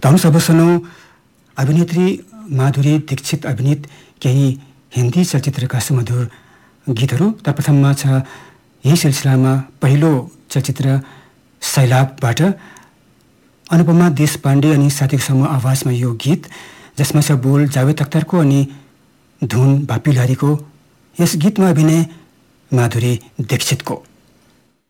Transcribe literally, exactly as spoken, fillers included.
त हम सब सुनौँ अभिनेत्री माधुरी दीक्षित अभिनीत केही हिन्दी चलचित्रका सुमधुर गीतहरू। तर्प्रथममा छ यही सिलसिलामा पहिलो चलचित्र सैलाबबाट अनुपमा देशपाण्डे अनि साथीको समूह आवाजमा यो गीत, जसमा छ बोल जावेद अख्तरको अनि धुन बापी लहरीको। यस गीतमा अभिनय माधुरी दीक्षितको।